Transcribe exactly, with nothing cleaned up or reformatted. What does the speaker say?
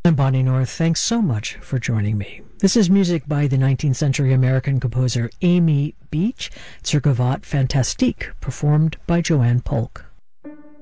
I'm Bonnie North. Thanks so much for joining me. This is music by the nineteenth century American composer Amy Beach, Zur Gavotte Fantastique, performed by Joanne Polk.